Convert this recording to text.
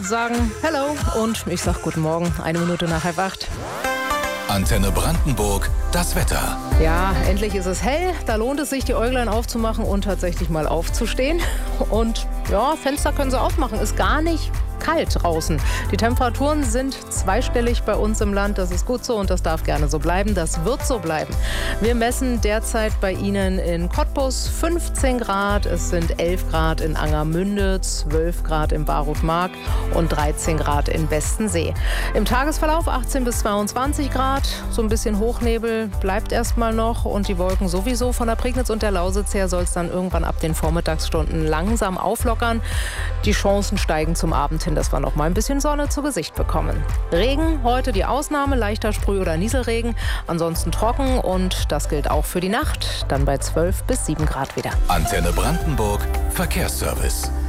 sagen Hello und ich sag guten Morgen, 1 Minute nach 7:30. Antenne Brandenburg, das Wetter. Ja, endlich ist es hell. Da lohnt es sich, die Äuglein aufzumachen und tatsächlich mal aufzustehen. Und ja, Fenster können Sie aufmachen. Ist gar nicht kalt draußen. Die Temperaturen sind zweistellig bei uns im Land. Das ist gut so und das darf gerne so bleiben. Das wird so bleiben. Wir messen derzeit bei Ihnen in Cottbus 15 Grad. Es sind 11 Grad in Angermünde, 12 Grad in Barut-Mark und 13 Grad in Westensee. Im Tagesverlauf 18 bis 22 Grad. So ein bisschen Hochnebel bleibt erstmal noch und die Wolken sowieso. Von der Prignitz und der Lausitz her soll es dann irgendwann ab den Vormittagsstunden langsam auflockern. Die Chancen steigen zum Abend hin, dass wir noch mal ein bisschen Sonne zu Gesicht bekommen. Regen, heute die Ausnahme, leichter Sprüh- oder Nieselregen. Ansonsten trocken und das gilt auch für die Nacht. Dann bei 12 bis 7 Grad wieder. Antenne Brandenburg, Verkehrsservice.